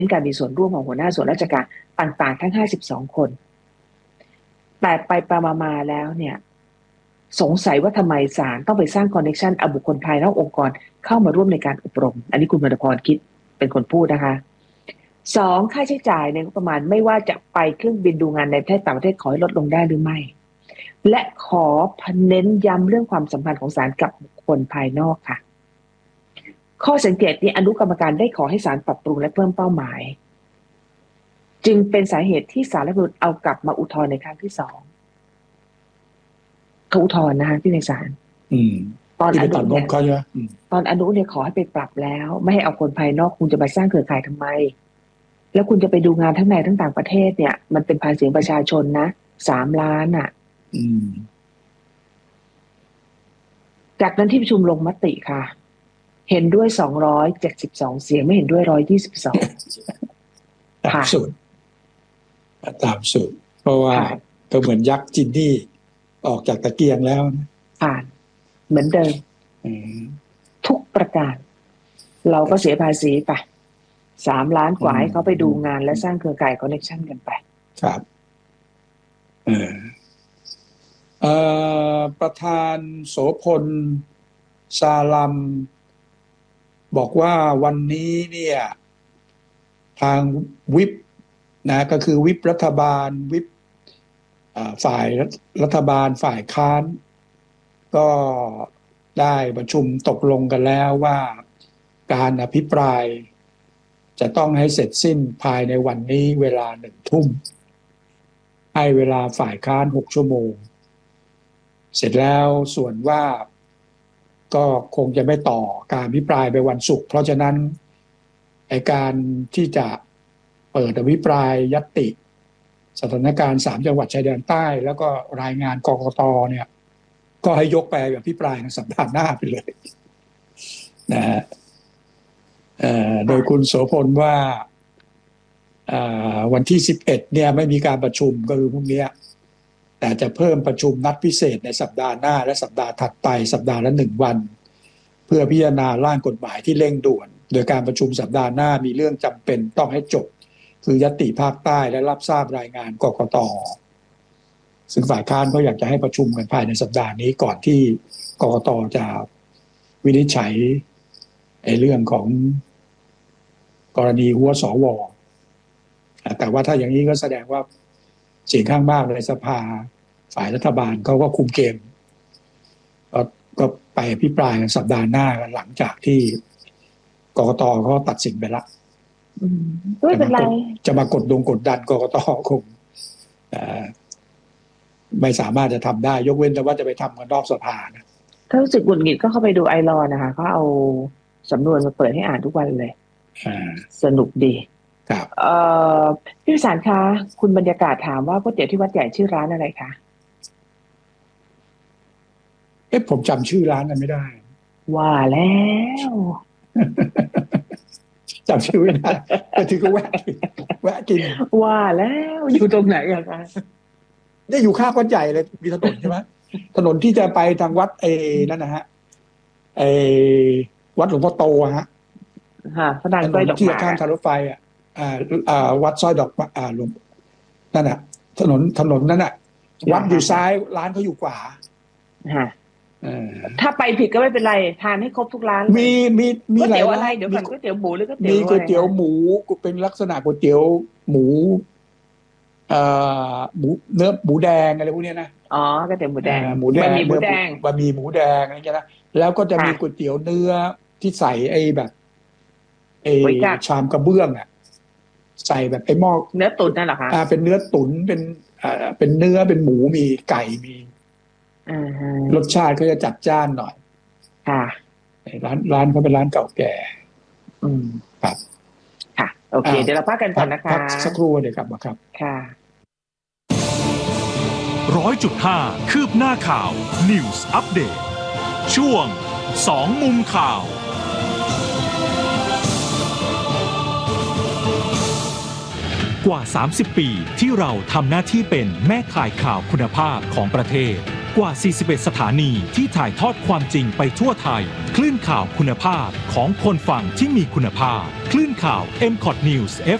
การมีส่วนร่วมของหัวหน้าส่วนราชการต่างๆทั้ง52คนแต่ไปมาแล้วเนี่ยสงสัยว่าทำไมศาลต้องไปสร้างคอนเนคชันเอาบุคคลภายนอกองค์กรเข้ามาร่วมในการอบรมอันนี้คุณมณพรคิดเป็นคนพูดนะคะ2ค่าใช้จ่ายในงบประมาณไม่ว่าจะไปเครื่องบินดูงานในประเทศต่างประเทศขอให้ลดลงได้หรือไม่และขอเน้นย้ำเรื่องความสัมพันธ์ของศาลกับบุคคลภายนอกค่ะข้อสังเกตนี้อนุกรรมการได้ขอให้ศาลปรับปรุงและเพิ่มเป้าหมายจึงเป็นสาเหตุที่ศาลรัฐธรรมนูญเอากลับมาอุทธรณ์ในครั้งที่2เขาอุทธรณ์นะคะที่ในศาลตอนอนุเนี่ยตอนอนุเนี่ยขอให้ไปปรับแล้วไม่ให้เอาคนภายนอกคุณจะมาสร้างเครือข่ายทำไมแล้วคุณจะไปดูงานทั้งในทั้งต่างประเทศเนี่ยมันเป็นภาษีประชาชนนะ3 ล้านอ่ะจากนั้นที่ประชุมลงมติค่ะเห็นด้วย272เสียงไม่เห็นด้วย122 ตามสูตรเพราะว่าก็เหมือนยักษ์จินนี่ออกจากตะเกียงแล้วนะผ่านเหมือนเดิมทุกประการเราก็เสียภาษีไป3 ล้านกว่าให้เขาไปดูงานและสร้างเครือข่ายคอนเนคชั่นกันไปครับประธานโสพลซาลัมบอกว่าวันนี้เนี่ยทางวิปนะก็คือวิปรัฐบาลวิปฝ่ายรัฐบาลฝ่ายค้านก็ได้ประชุมตกลงกันแล้วว่าการอภิปรายจะต้องให้เสร็จสิ้นภายในวันนี้เวลา 19:00 นให้เวลาฝ่ายค้าน6 ชั่วโมงเสร็จแล้วส่วนว่าก็คงจะไม่ต่อการอภิปรายไปวันศุกร์เพราะฉะนั้นการที่จะเปิดอภิปรายญัตติสถานการณ์3 จังหวัดชายแดนใต้แล้วก็รายงานกกต.เนี่ยก็ให้ยกไปอภิปรายในสัปดาห์หน้าไปเลยนะฮะโดยคุณโสพลว่าวันที่11เนี่ยไม่มีการประชุมก็คือพรุ่งนี้แต่จะเพิ่มประชุมนัดพิเศษในสัปดาห์หน้าและสัปดาห์ถัดไปสัปดาห์ละ1 วันเพื่อพิจารณาร่างกฎหมายที่เร่งด่วนโดยการประชุมสัปดาห์หน้ามีเรื่องจำเป็นต้องให้จบคือญัตติภาคใต้และรับทราบรายงานกกต.ซึ่งฝ่ายค้านเขาอยากจะให้ประชุมกันภายในสัปดาห์นี้ก่อนที่กกต.จะวินิจฉัยเรื่องของกรณีหัวสว.แต่ว่าถ้าอย่างนี้ก็แสดงว่าเสียงข้างมากในสภาฝ่ายรัฐบาลเขาก็คุมเกมก็ไปอภิปรายกันสัปดาห์หน้าหลังจากที่กกต.เขาตัดสินไปแล้วไม่เป็นไรจะมากดดันกกต.คงไม่สามารถจะทำได้ยกเว้นแต่ว่าจะไปทำกันนอกสภานะถ้ารู้สึกหงุดหงิดก็เข้าไปดูไอรอนนะคะเขาเอาสำนวนมาเปิดให้อ่านทุกวันเลยสนุกดีครับพี่วิสารคะคุณบรรยากาศถามว่าก๋วยเตี๋ยวที่วัดใหญ่ชื่อร้านอะไรคะผมจำชื่อร้านนั้นไม่ได้ว่าแล้วจำชื่อไม่ได้แต่ถึงก็แวะกินว่าแล้วอยู่ตรงไหนอะคะได้อยู่ข้างวัดใหญ่เลยมีถนนใช่ไหมถนนที่จะไปทางวัดนั่นนะฮะวัดหลวงพ่อโตฮะพระนางสร้อยดอกหมากที่ข้ามทางรถไฟวัดสร้อยดอกหลวงนั่นน่ะถนนนั่นน่ะวัดอยู่ซ้ายร้านเขาอยู่ขวาถ้าไปผิดก็ไม่เป็นไรทานให้ครบทุกร้านมีหลายร้านเดี๋ยวก่อนก๋วยเตี๋ยวหมูหรือก๋วยเตี๋ยวมีก๋วยเตี๋ยวหมูเป็นลักษณะก๋วยเตี๋ยวหมูเนื้อหมูแดงอะไรพวกนี้นะก๋วยเตี๋ยวหมูแดงบะหมี่หมูแดงอะไรอย่างเงี้ยนะแล้วก็จะมีก๋วยเตี๋ยวเนื้อที่ใส่แบบชามกระเบื้องอ่ะใส่แบบหม้อเนื้อตุ๋นนั่นเหรอคะเป็นเนื้อตุ๋นเป็นเนื้อเป็นหมูมีไก่มีรสชาติก็จะจัดจ้านหน่อยค่ะร้านเขาเป็นร้านเก่าแก่ครับค่ะโอเคเดี๋ยวเราพักกันก่อนนะคะพักสักครู่เดี๋ยวกลับมาครับค่ะ 100.5 คืบหน้าข่าว News Update ช่วง2 มุมข่าวกว่า30 ปีที่เราทำหน้าที่เป็นแม่ข่ายข่าวคุณภาพของประเทศกว่า 41 สถานีที่ถ่ายทอดความจริงไปทั่วไทย คลื่นข่าวคุณภาพของคนฟังที่มีคุณภาพ คลื่นข่าว MCOT News